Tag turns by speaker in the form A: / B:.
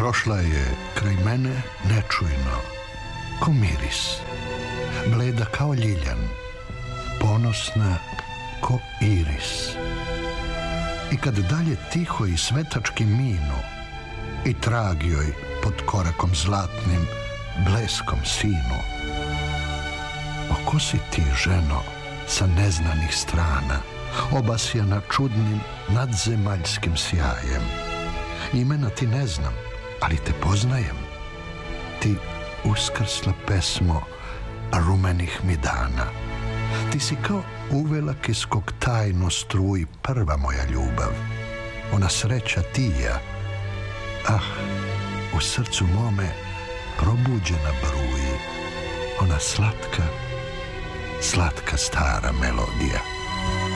A: Prošla je kraj mene nečujno, ko miris, bleda kao ljiljan, ponosna ko iris. I kad dalje tiho i svetački minu, i trag joj pod korakom zlatnim, bleskom sinu. O ko si ti, ženo, sa neznanih strana, obasjana čudnim nadzemaljskim sjajem? Imena ti ne znam, ali te poznajem. Ti uskrsla pesmo rumenih mi dana. Ti si kao uvelak iz kog tajno struji prva moja ljubav. Ona sreća tija. Ah, u srcu mome probuđena bruji. Ona slatka, slatka stara melodija.